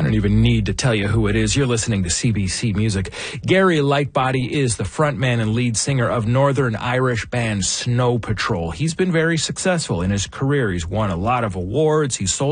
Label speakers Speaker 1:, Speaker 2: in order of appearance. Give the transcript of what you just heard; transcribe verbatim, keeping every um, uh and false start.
Speaker 1: I don't even need to tell you who it is. You're listening to C B C Music. Gary Lightbody is the frontman and lead singer of Northern Irish band Snow Patrol. He's been very successful in his career. He's won a lot of awards. He's sold